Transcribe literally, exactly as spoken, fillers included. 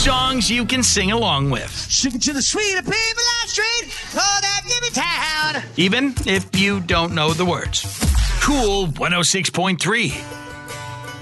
songs you can sing along with. Sing it to the sweet people on the street, oh, that give me town. Even if you don't know the words. Cool one oh six point three.